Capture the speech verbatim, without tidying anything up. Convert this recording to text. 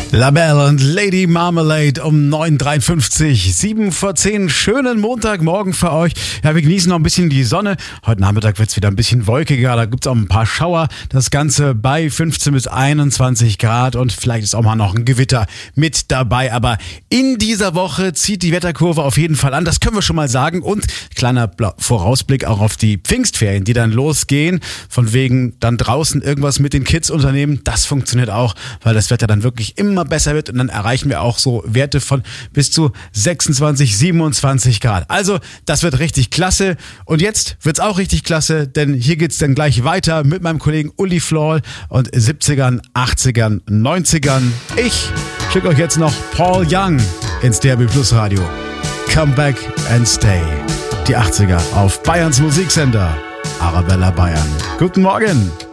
LaBelle und Lady Marmalade um neun Uhr dreiundfünfzig, sieben vor zehn. Schönen Montagmorgen für euch. Ja, wir genießen noch ein bisschen die Sonne. Heute Nachmittag wird es wieder ein bisschen wolkiger. Da gibt es auch ein paar Schauer. Das Ganze bei fünfzehn bis einundzwanzig Grad und vielleicht ist auch mal noch ein Gewitter mit dabei. Aber in dieser Woche zieht die Wetterkurve auf jeden Fall an. Das können wir schon mal sagen. Und kleiner Vorausblick auch auf die Pfingstferien, die dann losgehen. Von wegen dann draußen irgendwas mit den Kids unternehmen. Das funktioniert auch, weil das Wetter dann wirklich immer besser wird und dann erreichen wir auch so Werte von bis zu sechsundzwanzig, siebenundzwanzig Grad. Also das wird richtig klasse und jetzt wird's auch richtig klasse, denn hier geht's dann gleich weiter mit meinem Kollegen Uli Floll und siebzigern, achtzigern, neunzigern. Ich schicke euch jetzt noch Paul Young ins D R B Plus Radio. Come back and stay. Die achtziger auf Bayerns Musiksender Arabella Bayern. Guten Morgen.